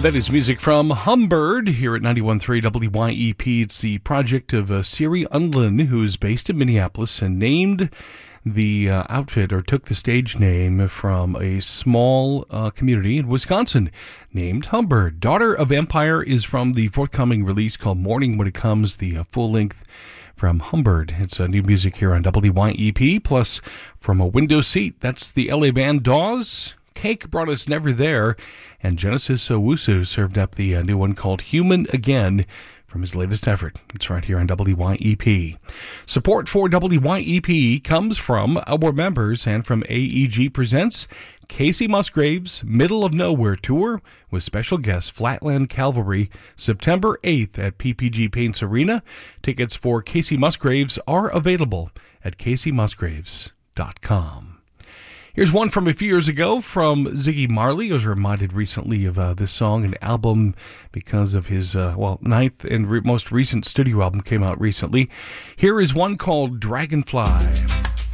That is music from Humbird here at 91.3 WYEP. It's the project of Siri Unlin, who's based in Minneapolis and named the outfit, or took the stage name from a small community in Wisconsin named Humbird. Daughter of Empire is from the forthcoming release called Morning When It Comes, the full length from Humbird. It's new music here on WYEP. Plus, from a window seat, that's the LA band Dawes. Cake brought us Never There, and Genesis Owusu served up the new one called Human Again from his latest effort. It's right here on WYEP. Support for WYEP comes from our members and from AEG Presents Casey Musgraves' Middle of Nowhere Tour with special guest Flatland Cavalry, September 8th at PPG Paints Arena. Tickets for Casey Musgraves are available at CaseyMusgraves.com. Here's one from a few years ago from Ziggy Marley. I was reminded recently of this song and album because of his, ninth and most recent studio album came out recently. Here is one called Dragonfly.